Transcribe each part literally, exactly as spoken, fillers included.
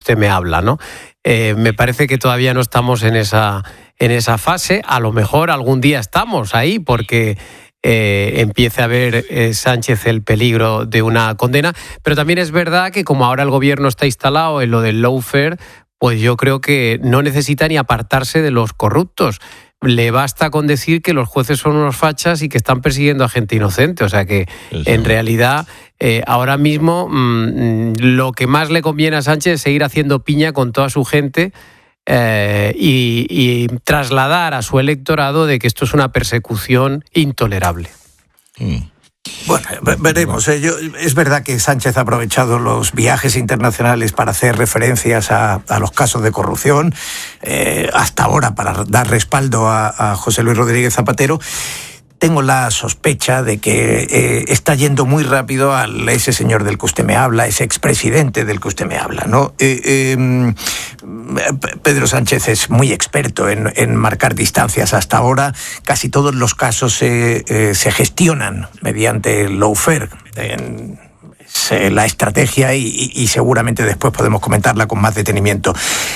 usted me habla, ¿no? Eh, me parece que todavía no estamos en esa, en esa fase. A lo mejor algún día estamos ahí porque eh, empiece a ver eh, Sánchez el peligro de una condena. Pero también es verdad que como ahora el gobierno está instalado en lo del lawfare, pues yo creo que no necesita ni apartarse de los corruptos. Le basta con decir que los jueces son unos fachas y que están persiguiendo a gente inocente. O sea que, sí, en realidad, eh, ahora mismo mmm, lo que más le conviene a Sánchez es seguir haciendo piña con toda su gente eh, y, y trasladar a su electorado de que esto es una persecución intolerable. Mm. Bueno, veremos. Eh, yo, es verdad que Sánchez ha aprovechado los viajes internacionales para hacer referencias a, a los casos de corrupción, eh, hasta ahora para dar respaldo a, a José Luis Rodríguez Zapatero. Tengo la sospecha de que eh, está yendo muy rápido a ese señor del que usted me habla, ese expresidente del que usted me habla, ¿no? Eh, eh, Pedro Sánchez es muy experto en, en marcar distancias. Hasta ahora casi todos los casos eh, eh, se gestionan mediante el lawfare. En, la estrategia y, y, y seguramente después podemos comentarla con más detenimiento.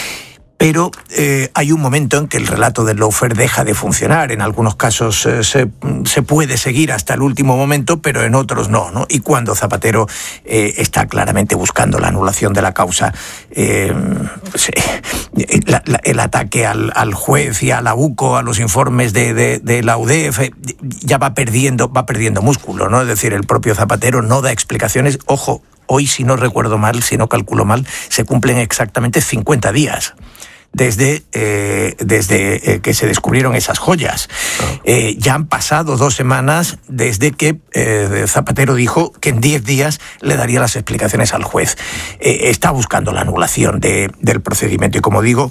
Pero eh, hay un momento en que el relato del lawfare deja de funcionar. En algunos casos eh, se, se puede seguir hasta el último momento, pero en otros no, ¿no? Y cuando Zapatero eh, está claramente buscando la anulación de la causa, eh, sí, la, la, el ataque al, al juez y a la U C O, a los informes de, de, de la U D E F, ya va perdiendo, va perdiendo músculo, ¿no? Es decir, el propio Zapatero no da explicaciones. Ojo, hoy, si no recuerdo mal, si no calculo mal, se cumplen exactamente cincuenta días. Desde, eh, desde eh, que se descubrieron esas joyas. Eh, ya han pasado dos semanas desde que eh, Zapatero dijo que en diez días le daría las explicaciones al juez. Eh, está buscando la anulación de, del procedimiento y, como digo,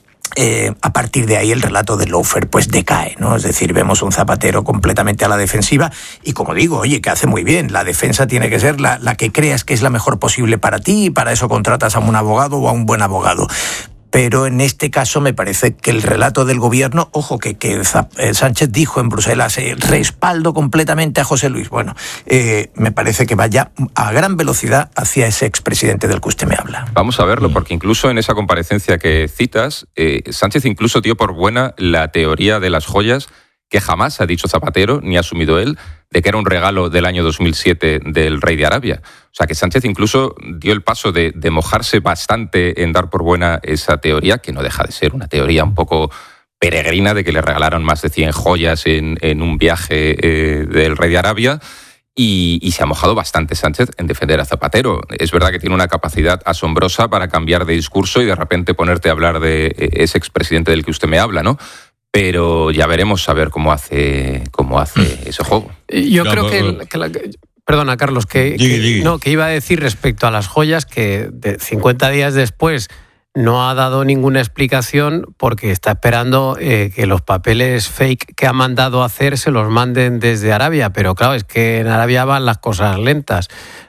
Eh, a partir de ahí el relato del lawfare pues decae, ¿no? Es decir, vemos un Zapatero completamente a la defensiva y, como digo, oye, que hace muy bien. La defensa tiene que ser la, la que creas que es la mejor posible para ti, y para eso contratas a un abogado o a un buen abogado. Pero en este caso me parece que el relato del gobierno, ojo, que, que Sánchez dijo en Bruselas, eh, respaldo completamente a José Luis. Bueno, eh, me parece que vaya a gran velocidad hacia ese expresidente del que usted me habla. Vamos a verlo, porque incluso en esa comparecencia que citas, eh, Sánchez incluso dio por buena la teoría de las joyas, que jamás ha dicho Zapatero, ni ha asumido él, de que era un regalo del año dos mil siete del rey de Arabia. O sea, que Sánchez incluso dio el paso de, de mojarse bastante en dar por buena esa teoría, que no deja de ser una teoría un poco peregrina, de que le regalaron más de cien joyas en, en un viaje eh, del rey de Arabia, y, y se ha mojado bastante Sánchez en defender a Zapatero. Es verdad que tiene una capacidad asombrosa para cambiar de discurso y de repente ponerte a hablar de ese expresidente del que usted me habla, ¿no? Pero ya veremos a ver cómo hace cómo hace ese juego. Yo creo que, que la, perdona, Carlos, que, que no que iba a decir respecto a las joyas que de cincuenta días después no ha dado ninguna explicación porque está esperando eh, que los papeles fake que ha mandado a hacer se los manden desde Arabia, pero claro, es que en Arabia van las cosas lentas.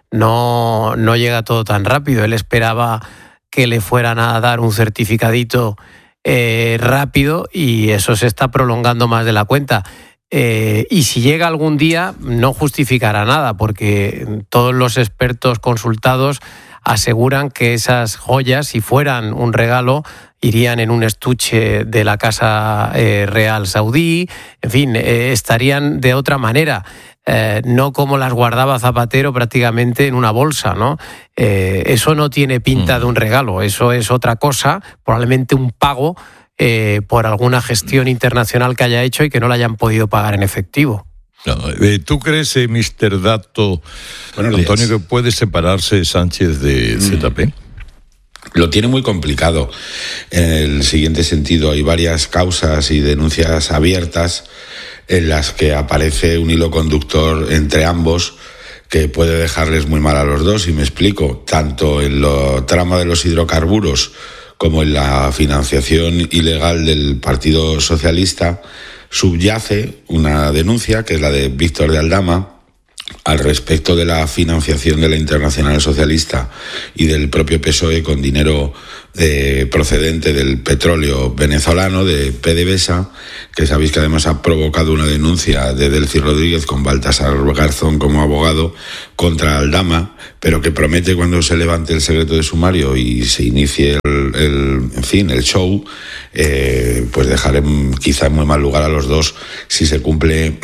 No no llega todo tan rápido. Él esperaba que le fueran a dar un certificadito Eh, rápido, y eso se está prolongando más de la cuenta. Eh, y si llega algún día, no justificará nada, porque todos los expertos consultados aseguran que esas joyas, si fueran un regalo, irían en un estuche de la Casa eh, Real Saudí. En fin, eh, estarían de otra manera. Eh, no como las guardaba Zapatero, prácticamente en una bolsa, ¿no? Eh, eso no tiene pinta de un regalo, eso es otra cosa, probablemente un pago eh, por alguna gestión internacional que haya hecho y que no la hayan podido pagar en efectivo. No, eh, ¿Tú crees, eh, mister Dato, bueno, Antonio, que puede separarse Sánchez de Z P? Mm. Lo tiene muy complicado. En el siguiente sentido, hay varias causas y denuncias abiertas en las que aparece un hilo conductor entre ambos que puede dejarles muy mal a los dos, y me explico. Tanto en la trama de los hidrocarburos como en la financiación ilegal del Partido Socialista subyace una denuncia, que es la de Víctor de Aldama, al respecto de la financiación de la Internacional Socialista y del propio P S O E con dinero de, procedente del petróleo venezolano, de PDVSA, que sabéis que además ha provocado una denuncia de Delcy Rodríguez con Baltasar Garzón como abogado contra Aldama, pero que promete cuando se levante el secreto de sumario y se inicie el, el en fin, el show, eh, pues dejar en, quizá en muy mal lugar a los dos si se cumple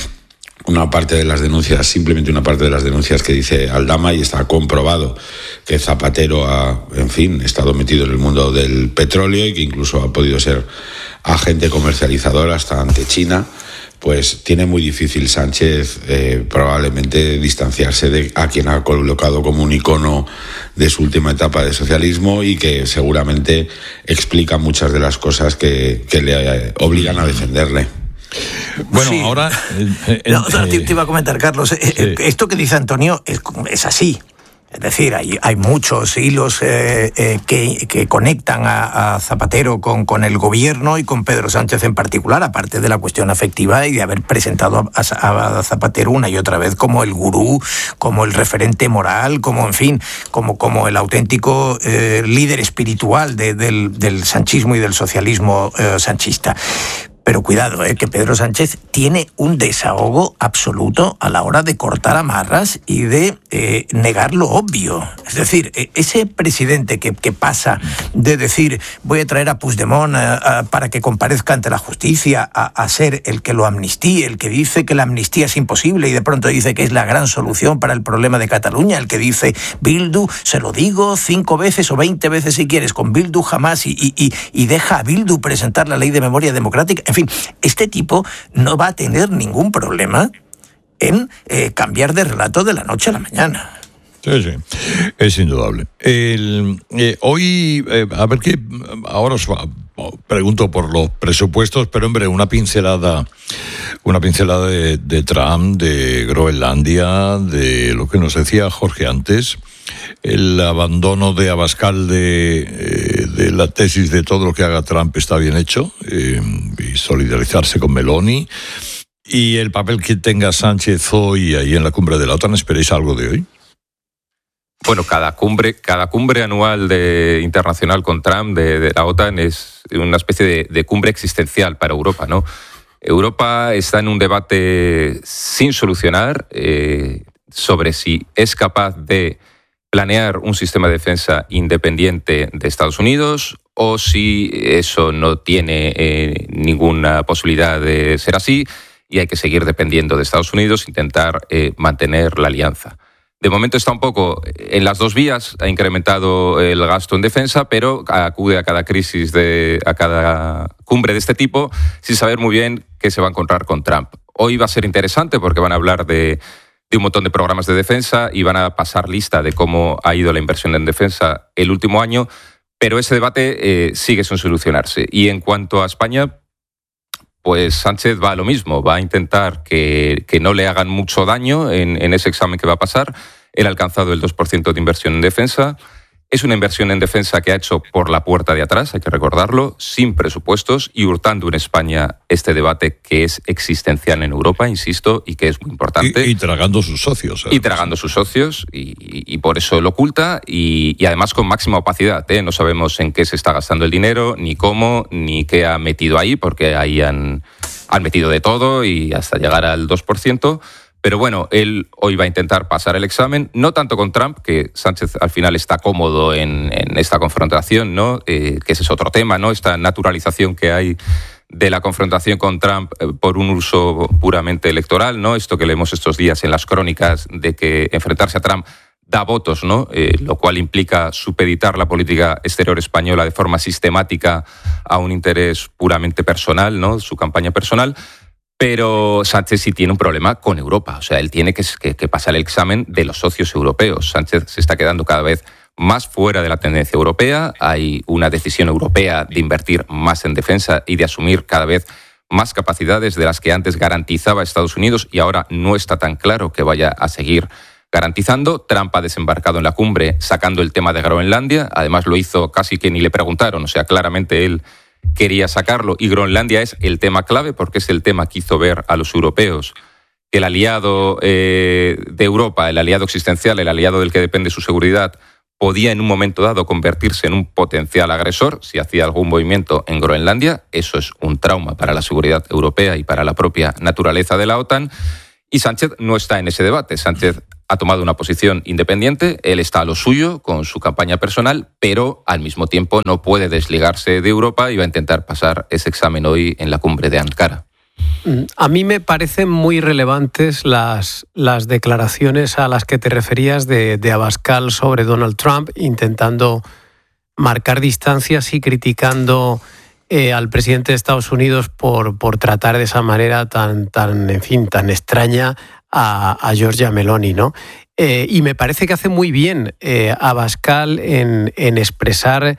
una parte de las denuncias, simplemente una parte de las denuncias que dice Aldama, y está comprobado que Zapatero ha, en fin, estado metido en el mundo del petróleo y que incluso ha podido ser agente comercializador hasta ante China. Pues tiene muy difícil Sánchez eh, probablemente distanciarse de a quien ha colocado como un icono de su última etapa de socialismo y que seguramente explica muchas de las cosas que, que le eh, obligan a defenderle. Bueno, sí. ahora... Eh, eh, no, te, eh, te iba a comentar, Carlos, sí. esto que dice Antonio es, es así. Es decir, hay, hay muchos hilos eh, eh, que, que conectan a, a Zapatero con, con el gobierno y con Pedro Sánchez en particular, aparte de la cuestión afectiva y de haber presentado a, a, a Zapatero una y otra vez como el gurú, como el referente moral, como, en fin, como, como el auténtico eh, líder espiritual de, del, del sanchismo y del socialismo eh, sanchista. Pero cuidado, eh, que Pedro Sánchez tiene un desahogo absoluto a la hora de cortar amarras y de eh, negar lo obvio. Es decir, eh, ese presidente que, que pasa de decir voy a traer a Puigdemont a, a, para que comparezca ante la justicia a, a ser el que lo amnistíe, el que dice que la amnistía es imposible y de pronto dice que es la gran solución para el problema de Cataluña, el que dice Bildu, se lo digo cinco veces o veinte veces si quieres, con Bildu jamás y, y, y, y deja a Bildu presentar la ley de memoria democrática. En fin, este tipo no va a tener ningún problema en eh, cambiar de relato de la noche a la mañana. Sí, sí, es indudable. El, eh, hoy, eh, a ver qué, ahora os va, pregunto por los presupuestos, pero hombre, una pincelada, una pincelada de, de Trump, de Groenlandia, de lo que nos decía Jorge antes, el abandono de Abascal de, eh, de la tesis de todo lo que haga Trump está bien hecho, eh, y solidarizarse con Meloni, y el papel que tenga Sánchez hoy ahí en la cumbre de la OTAN. ¿Esperáis algo de hoy? Bueno, cada cumbre, cada cumbre anual de, internacional con Trump de, de la OTAN es una especie de, de cumbre existencial para Europa, ¿no? Europa está en un debate sin solucionar eh, sobre si es capaz de planear un sistema de defensa independiente de Estados Unidos o si eso no tiene eh, ninguna posibilidad de ser así y hay que seguir dependiendo de Estados Unidos, intentar eh, mantener la alianza. De momento está un poco en las dos vías, ha incrementado el gasto en defensa, pero acude a cada crisis, de, a cada cumbre de este tipo, sin saber muy bien qué se va a encontrar con Trump. Hoy va a ser interesante porque van a hablar de, de un montón de programas de defensa y van a pasar lista de cómo ha ido la inversión en defensa el último año, pero ese debate eh, sigue sin solucionarse. Y en cuanto a España, pues Sánchez va a lo mismo, va a intentar que, que no le hagan mucho daño en, en ese examen que va a pasar. Él ha alcanzado el dos por ciento de inversión en defensa. Es una inversión en defensa que ha hecho por la puerta de atrás, hay que recordarlo, sin presupuestos y hurtando en España este debate que es existencial en Europa, insisto, y que es muy importante. Y, y tragando sus socios. Además. Y tragando sus socios, y, y, y por eso lo oculta, y, y además con máxima opacidad, ¿eh? No sabemos en qué se está gastando el dinero, ni cómo, ni qué ha metido ahí, porque ahí han, han metido de todo y hasta llegar al dos por ciento. Pero bueno, él hoy va a intentar pasar el examen, no tanto con Trump, que Sánchez al final está cómodo en, en esta confrontación, ¿no? Eh, que ese es otro tema, ¿no? Esta naturalización que hay de la confrontación con Trump eh, por un uso puramente electoral, ¿no? Esto que leemos estos días en las crónicas de que enfrentarse a Trump da votos, ¿no? Eh, lo cual implica supeditar la política exterior española de forma sistemática a un interés puramente personal, ¿no? Su campaña personal. Pero Sánchez sí tiene un problema con Europa. O sea, él tiene que, que, que pasar el examen de los socios europeos. Sánchez se está quedando cada vez más fuera de la tendencia europea. Hay una decisión europea de invertir más en defensa y de asumir cada vez más capacidades de las que antes garantizaba Estados Unidos y ahora no está tan claro que vaya a seguir garantizando. Trump ha desembarcado en la cumbre sacando el tema de Groenlandia. Además lo hizo casi que ni le preguntaron. O sea, claramente él quería sacarlo, y Groenlandia es el tema clave porque es el tema que hizo ver a los europeos que el aliado eh, de Europa, el aliado existencial, el aliado del que depende su seguridad, podía en un momento dado convertirse en un potencial agresor si hacía algún movimiento en Groenlandia. Eso es un trauma para la seguridad europea y para la propia naturaleza de la OTAN. Y Sánchez no está en ese debate. Sánchez ha tomado una posición independiente, él está a lo suyo con su campaña personal, pero al mismo tiempo no puede desligarse de Europa y va a intentar pasar ese examen hoy en la cumbre de Ankara. A mí me parecen muy relevantes las, las declaraciones a las que te referías de, de Abascal sobre Donald Trump, intentando marcar distancias y criticando eh, al presidente de Estados Unidos por, por tratar de esa manera tan, tan, en fin, tan extraña a, a Giorgia Meloni, ¿no? Eh, y me parece que hace muy bien eh, Abascal en, en expresar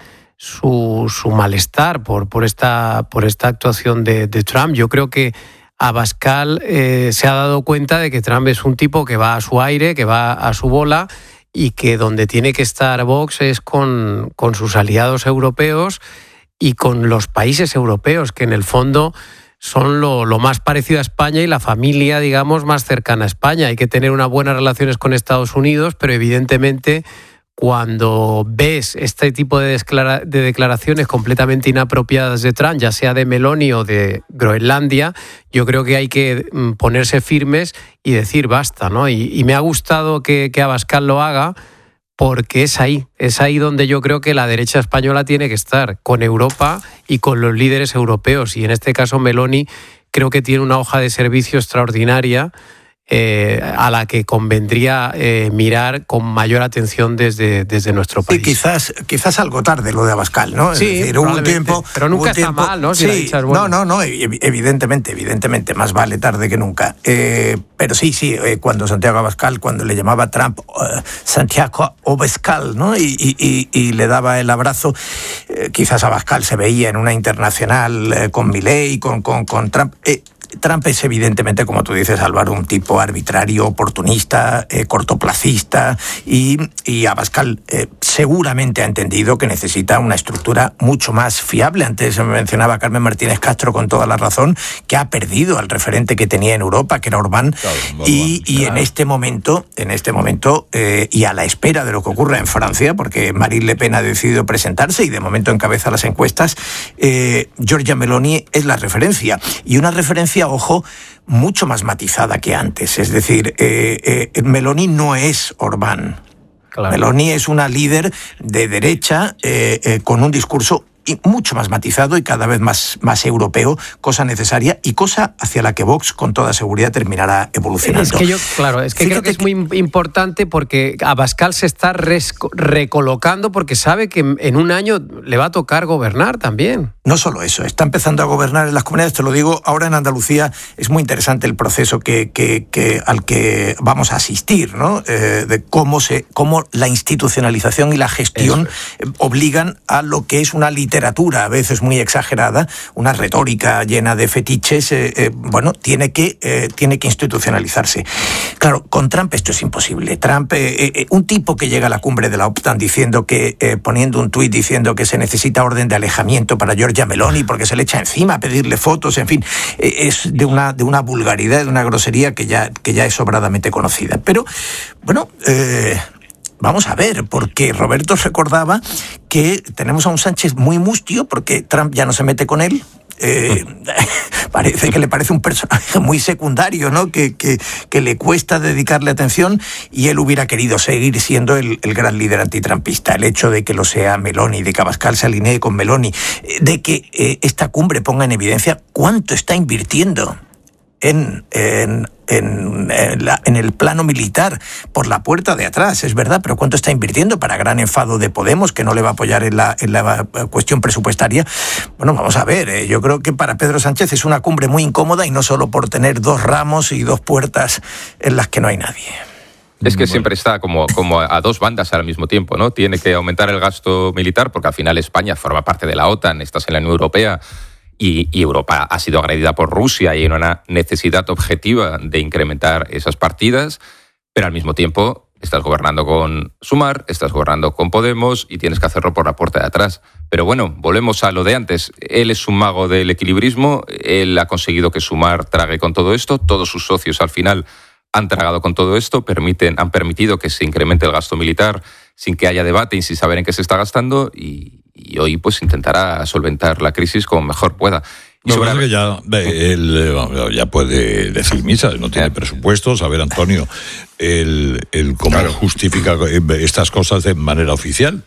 su, su malestar por, por, esta, por esta actuación de, de Trump. Yo creo que Abascal eh, se ha dado cuenta de que Trump es un tipo que va a su aire, que va a su bola, y que donde tiene que estar Vox es con, con sus aliados europeos y con los países europeos, que en el fondo son lo, lo más parecido a España y la familia, digamos, más cercana a España. Hay que tener unas buenas relaciones con Estados Unidos, pero evidentemente cuando ves este tipo de, declara- de declaraciones completamente inapropiadas de Trump, ya sea de Meloni o de Groenlandia, yo creo que hay que ponerse firmes y decir basta, ¿no? Y, y me ha gustado que, que Abascal lo haga, porque es ahí, es ahí donde yo creo que la derecha española tiene que estar, con Europa y con los líderes europeos. Y en este caso Meloni creo que tiene una hoja de servicio extraordinaria, Eh, a la que convendría eh, mirar con mayor atención desde, desde nuestro país. Y quizás, quizás algo tarde lo de Abascal, ¿no? Sí, es decir, hubo un tiempo, pero nunca está tiempo, mal, ¿no? Si sí, la dicha es buena. no, no, no, evidentemente, evidentemente, más vale tarde que nunca. Eh, pero sí, sí, eh, cuando Santiago Abascal, cuando le llamaba Trump uh, Santiago Abascal, ¿no? Y, y, y, y le daba el abrazo, eh, quizás Abascal se veía en una internacional eh, con Milei, con, con, con Trump. Eh, Trump es evidentemente, como tú dices, Álvaro, un tipo arbitrario, oportunista, eh, cortoplacista, y, y Abascal eh, seguramente ha entendido que necesita una estructura mucho más fiable. Antes me mencionaba Carmen Martínez Castro con toda la razón, que ha perdido al referente que tenía en Europa, que era Orbán, claro, y, y en este momento, en este momento eh, y a la espera de lo que ocurra en Francia, porque Marine Le Pen ha decidido presentarse y de momento encabeza las encuestas, eh, Giorgia Meloni es la referencia, y una referencia, ojo, mucho más matizada que antes. Es decir, eh, eh, Meloni no es Orbán. Claro. Meloni es una líder de derecha eh, eh, con un discurso mucho más matizado y cada vez más, más europeo, cosa necesaria y cosa hacia la que Vox con toda seguridad terminará evolucionando. Es que yo, claro, es que Fíjate creo que es muy importante porque Abascal se está res- recolocando porque sabe que en un año le va a tocar gobernar también. No solo eso, está empezando a gobernar en las comunidades, te lo digo, ahora en Andalucía es muy interesante el proceso que, que, que, al que vamos a asistir, ¿no? Eh, de cómo, se, cómo la institucionalización y la gestión es. obligan a lo que es una literatura literatura a veces muy exagerada, una retórica llena de fetiches, eh, eh, bueno, tiene que, eh, tiene que institucionalizarse. Claro, con Trump esto es imposible. Trump, eh, eh, un tipo que llega a la cumbre de la OTAN diciendo que, eh, poniendo un tuit diciendo que se necesita orden de alejamiento para Giorgia Meloni porque se le echa encima a pedirle fotos, en fin, eh, es de una, de una vulgaridad, de una grosería que ya, que ya es sobradamente conocida. Pero, bueno, eh, vamos a ver, porque Roberto recordaba que tenemos a un Sánchez muy mustio, porque Trump ya no se mete con él. Eh, parece que le parece un personaje muy secundario, ¿no? Que, que, que le cuesta dedicarle atención, y él hubiera querido seguir siendo el, el gran líder antitrampista. El hecho de que lo sea Meloni, de que Abascal se alinee con Meloni, de que eh, esta cumbre ponga en evidencia cuánto está invirtiendo En, en, en, en, la, en el plano militar por la puerta de atrás, es verdad, pero ¿cuánto está invirtiendo? Para gran enfado de Podemos, que no le va a apoyar en la, en la cuestión presupuestaria. Bueno, vamos a ver, eh, yo creo que para Pedro Sánchez es una cumbre muy incómoda, y no solo por tener dos ramos y dos puertas en las que no hay nadie. Es que siempre está como, como a dos bandas al mismo tiempo, ¿no? Tiene que aumentar el gasto militar, porque al final España forma parte de la OTAN, estás en la Unión Europea, Y, y Europa ha sido agredida por Rusia y hay una necesidad objetiva de incrementar esas partidas, pero al mismo tiempo estás gobernando con Sumar, estás gobernando con Podemos y tienes que hacerlo por la puerta de atrás. Pero bueno, volvemos a lo de antes. Él es un mago del equilibrismo, él ha conseguido que Sumar trague con todo esto, todos sus socios al final han tragado con todo esto, permiten, han permitido que se incremente el gasto militar sin que haya debate y sin saber en qué se está gastando, y, y hoy pues intentará solventar la crisis como mejor pueda. Y sobre... que ya, él ya puede decir misa, no tiene presupuestos. A ver, Antonio, él, él cómo claro. justifica estas cosas de manera oficial.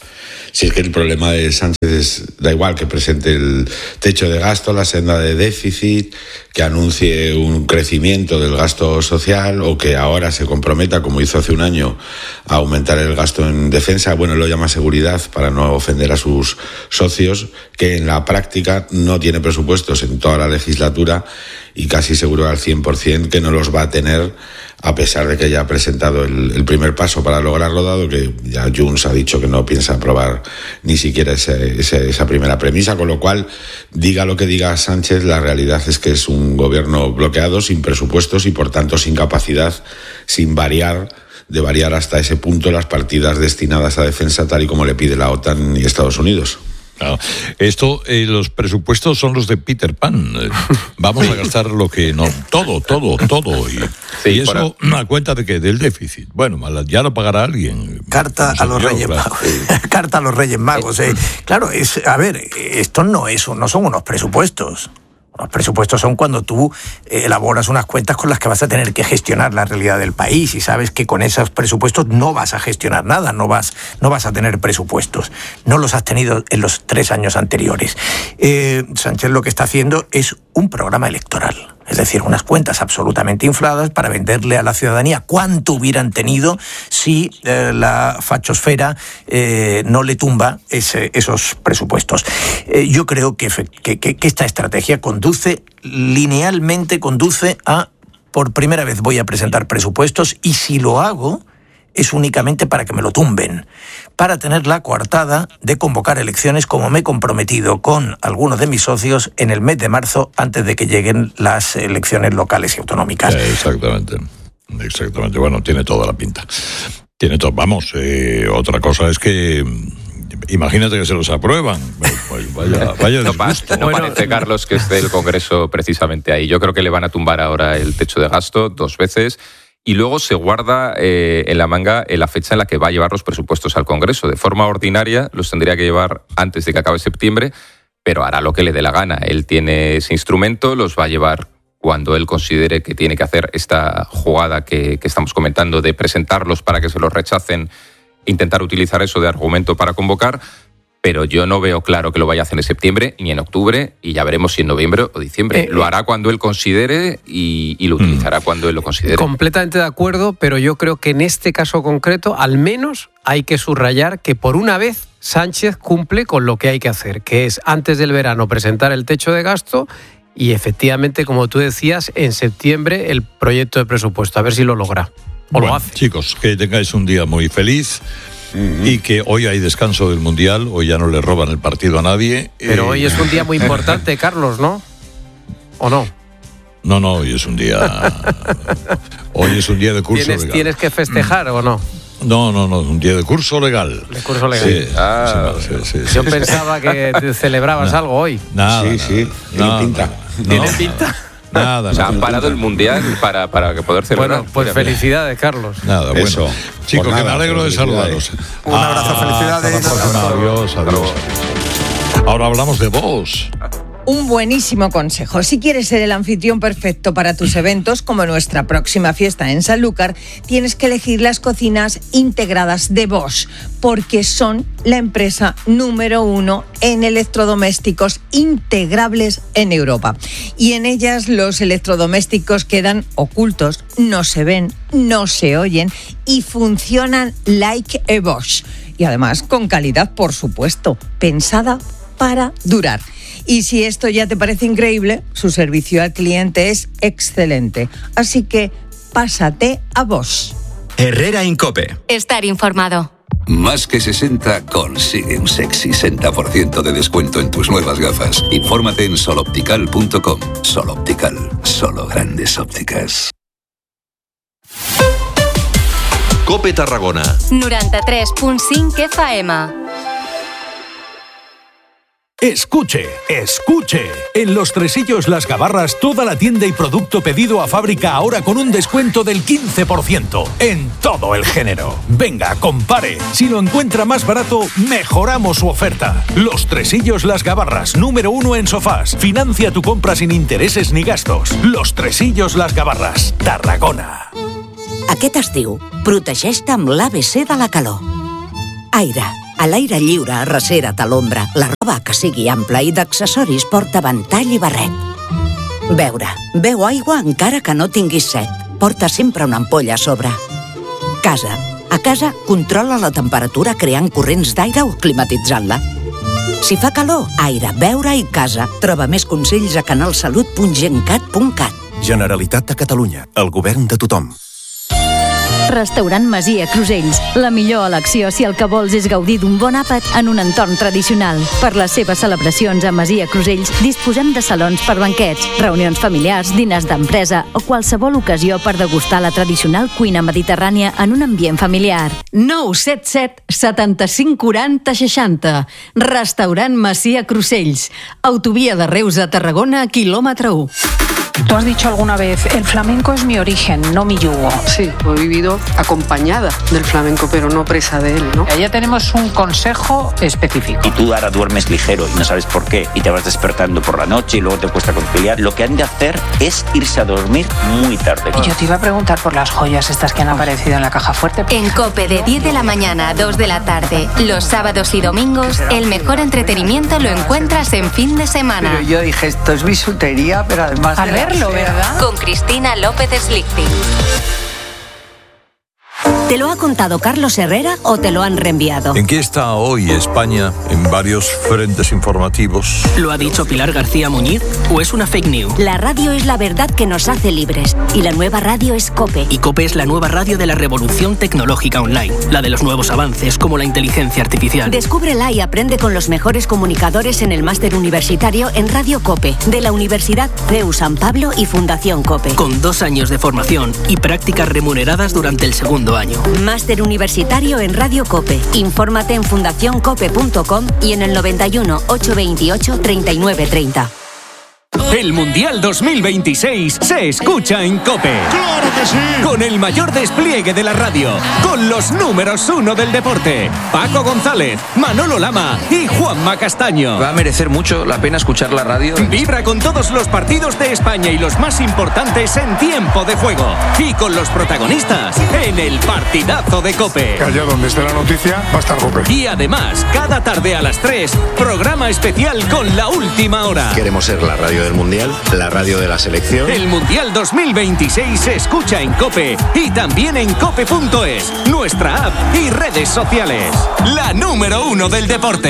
Si es que el problema de Sánchez es, da igual que presente el techo de gasto, la senda de déficit, que anuncie un crecimiento del gasto social o que ahora se comprometa, como hizo hace un año, a aumentar el gasto en defensa. Bueno, lo llama seguridad para no ofender a sus socios, que en la práctica no tiene presupuestos en toda la legislatura y casi seguro al cien por ciento que no los va a tener, a pesar de que haya presentado el, el primer paso para lograrlo, dado que ya Junts ha dicho que no piensa aprobar ni siquiera ese, ese, esa primera premisa, con lo cual, diga lo que diga Sánchez, la realidad es que es un gobierno bloqueado, sin presupuestos y por tanto sin capacidad, sin variar, de variar hasta ese punto las partidas destinadas a defensa tal y como le pide la OTAN y Estados Unidos. Claro. Esto, eh, los presupuestos son los de Peter Pan. Eh, vamos a gastar lo que no, todo, todo, todo. Y, sí, y eso a cuenta de que del déficit. Bueno, ya lo pagará alguien. Carta a los yo, Reyes claro. Magos. Carta a los Reyes Magos. Eh. Claro, es, a ver, esto no es, no son unos presupuestos. Los presupuestos son cuando tú elaboras unas cuentas con las que vas a tener que gestionar la realidad del país y sabes que con esos presupuestos no vas a gestionar nada, no vas, no vas a tener presupuestos. No los has tenido en los tres años anteriores. Eh, Sánchez lo que está haciendo es un programa electoral. Es decir, unas cuentas absolutamente infladas para venderle a la ciudadanía cuánto hubieran tenido si eh, la fachosfera eh, no le tumba ese, esos presupuestos. Eh, yo creo que, que, que esta estrategia conduce, linealmente conduce a, por primera vez voy a presentar presupuestos y si lo hago es únicamente para que me lo tumben, para tener la coartada de convocar elecciones como me he comprometido con algunos de mis socios en el mes de marzo antes de que lleguen las elecciones locales y autonómicas. Eh, exactamente, exactamente. Bueno, tiene toda la pinta. Tiene todo. Vamos, eh, otra cosa es que imagínate que se los aprueban. Pues vaya, vaya no, disgusto. No bueno, parece, Carlos, que esté el Congreso precisamente ahí. Yo creo que le van a tumbar ahora el techo de gasto dos veces. Y luego se guarda eh, en la manga eh, la fecha en la que va a llevar los presupuestos al Congreso. De forma ordinaria los tendría que llevar antes de que acabe septiembre, pero hará lo que le dé la gana. Él tiene ese instrumento, los va a llevar cuando él considere que tiene que hacer esta jugada que, que estamos comentando de presentarlos para que se los rechacen, intentar utilizar eso de argumento para convocar. Pero yo no veo claro que lo vaya a hacer en septiembre ni en octubre y ya veremos si en noviembre o diciembre. Eh, lo hará cuando él considere y, y lo utilizará mm. cuando él lo considere. Completamente de acuerdo, pero yo creo que en este caso concreto al menos hay que subrayar que por una vez Sánchez cumple con lo que hay que hacer, que es antes del verano presentar el techo de gasto y efectivamente, como tú decías, en septiembre el proyecto de presupuesto. A ver si lo logra o bueno, lo hace. Chicos, que tengáis un día muy feliz. Uh-huh. Y que hoy hay descanso del Mundial, hoy ya no le roban el partido a nadie. Pero eh... hoy es un día muy importante, Carlos, ¿no? ¿O no? No, no, hoy es un día... hoy es un día de curso ¿Tienes, legal. ¿Tienes que festejar o no? No, no, no, un día de curso legal. De curso legal. Sí, ah, sí, sí, sí, Yo sí, pensaba sí. que celebrabas no, algo hoy. Nada, sí, nada, sí, tiene no, pinta. No, ¿Tiene no, pinta? Nada, o sea, nada, han parado nada. el Mundial para, para que poder celebrar. Bueno, pues felicidades, Carlos. Nada, bueno. Eso. Chicos, nada, que me alegro de saludaros. Un abrazo, ah, felicidades. Adiós, adiós. Ahora hablamos de vos. Un buenísimo consejo. Si quieres ser el anfitrión perfecto para tus eventos, como nuestra próxima fiesta en Sanlúcar, tienes que elegir las cocinas integradas de Bosch, porque son la empresa número uno en electrodomésticos integrables en Europa. Y en ellas los electrodomésticos quedan ocultos, no se ven, no se oyen y funcionan like a Bosch. Y además con calidad, por supuesto, pensada para durar. Y si esto ya te parece increíble, su servicio al cliente es excelente. Así que pásate a Bosch. Herrera Incope. Estar informado. Más que sesenta consigue un sexy sesenta por ciento de descuento en tus nuevas gafas. Infórmate en soloptical punto com. Sol Optical, solo grandes ópticas. Cope Tarragona. noranta-tres punt cinc F M. Escuche, escuche. En Los Tresillos Las Gabarras, toda la tienda y producto pedido a fábrica ahora con un descuento del quince por ciento en todo el género. Venga, compare. Si lo encuentra más barato, mejoramos su oferta. Los Tresillos Las Gabarras, número uno en sofás. Financia tu compra sin intereses ni gastos. Los Tresillos Las Gabarras, Tarragona. Aquest estiu, protegeix-te amb l'A B C de la calor. Aire. A l'aire lliure, arrecera't a l'ombra. La roba que sigui ampla i d'accessoris porta ventall i barret. Beure. Beu aigua encara que no tinguis set. Porta sempre una ampolla a sobre. Casa. A casa, controla la temperatura creant corrents d'aire o climatitzant-la. Si fa calor, aire, beure i casa. Troba més consells a canalsalut punt gencat punt cat. Generalitat de Catalunya. El govern de tothom. Restaurant Masia Crusells. La millor elecció si el que vols és gaudir d'un bon àpat en un entorn tradicional. Per les seves celebracions a Masia Crusells disposem de salons per banquets, reunions familiars, diners d'empresa o qualsevol ocasió per degustar la tradicional cuina mediterrània en un ambient familiar. nou set set setanta-cinc quaranta seixanta. Restaurant Masia Crusells. Autovia de Reus a Tarragona, quilòmetre u. Tú has dicho alguna vez, el flamenco es mi origen, no mi yugo. Sí, he vivido acompañada del flamenco, pero no presa de él, ¿no? Ya tenemos un consejo específico. Y tú ahora duermes ligero y no sabes por qué, y te vas despertando por la noche y luego te cuesta conciliar. Lo que han de hacer es irse a dormir muy tarde. Y yo te iba a preguntar por las joyas estas que han aparecido en la caja fuerte. En COPE, de diez de la mañana a dos de la tarde, los sábados y domingos, el mejor entretenimiento lo encuentras en fin de semana. Pero yo dije, esto es bisutería, pero además... A verlo, ¿verdad? Con Cristina López Slichting. ¿Te lo ha contado Carlos Herrera o te lo han reenviado? ¿En qué está hoy España en varios frentes informativos? ¿Lo ha dicho Pilar García Muñiz o es una fake news? La radio es la verdad que nos hace libres y la nueva radio es COPE. Y COPE es la nueva radio de la revolución tecnológica online, la de los nuevos avances como la inteligencia artificial. Descúbrela y aprende con los mejores comunicadores en el máster universitario en Radio COPE, de la Universidad C E U San Pablo y Fundación COPE. Con dos años de formación y prácticas remuneradas durante el segundo año. Máster universitario en Radio COPE. Infórmate en fundación cope punto com y en el noventa y uno, ochocientos veintiocho, treinta y nueve treinta. El Mundial dos mil veintiséis se escucha en COPE. ¡Claro que sí! Con el mayor despliegue de la radio, con los números uno del deporte, Paco González, Manolo Lama y Juanma Castaño. Va a merecer mucho la pena escuchar la radio. Vibra con todos los partidos de España y los más importantes en tiempo de juego. Y con los protagonistas en el partidazo de COPE. Allá donde esté la noticia, va a estar COPE. Y además, cada tarde a las tres, programa especial con la última hora. Queremos ser la radio del Mundial, la radio de la selección. El Mundial dos mil veintiséis se escucha en COPE y también en cope punto es, nuestra app y redes sociales. La número uno del deporte.